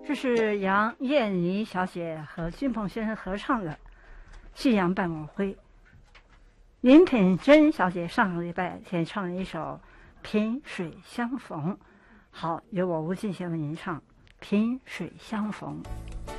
这是杨燕妮小姐和君鹏先生合唱的《夕阳伴我归》。林品珍小姐上个礼拜先唱了一首《萍水相逢》，好，由我吴敬贤为您唱《萍水相逢》。